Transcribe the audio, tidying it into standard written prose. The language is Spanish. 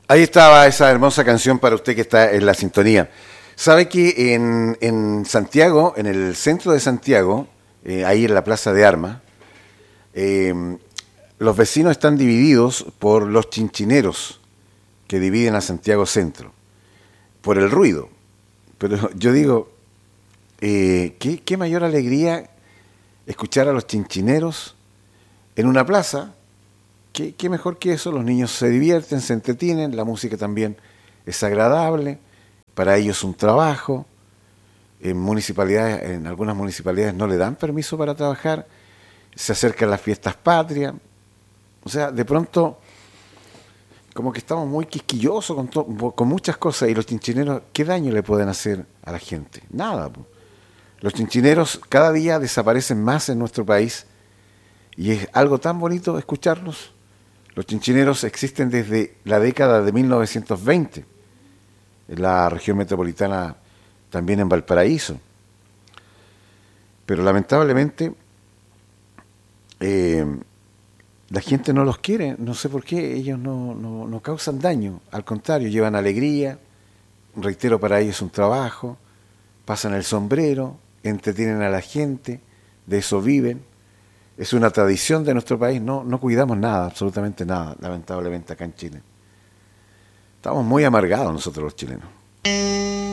Ahí estaba esa hermosa canción para usted que está en la sintonía. ¿Sabe que en Santiago, en el centro de Santiago, ahí en la Plaza de Armas, eh, los vecinos están divididos por los chinchineros que dividen a Santiago Centro, por el ruido? Pero yo digo, ¿qué mayor alegría escuchar a los chinchineros en una plaza? ¿Qué mejor que eso? Los niños se divierten, se entretienen, la música también es agradable, para ellos un trabajo. En algunas municipalidades no le dan permiso para trabajar, se acercan las fiestas patrias. O sea, de pronto, como que estamos muy quisquillosos con muchas cosas, y los chinchineros, ¿qué daño le pueden hacer a la gente? Nada, po. Los chinchineros cada día desaparecen más en nuestro país y es algo tan bonito escucharlos. Los chinchineros existen desde la década de 1920 en la región metropolitana, también en Valparaíso. Pero lamentablemente eh, la gente no los quiere, no sé por qué, ellos no causan daño, al contrario, llevan alegría, reitero, para ellos es un trabajo, pasan el sombrero, entretienen a la gente, de eso viven. Es una tradición de nuestro país, no cuidamos nada, absolutamente nada, lamentablemente acá en Chile. Estamos muy amargados nosotros los chilenos.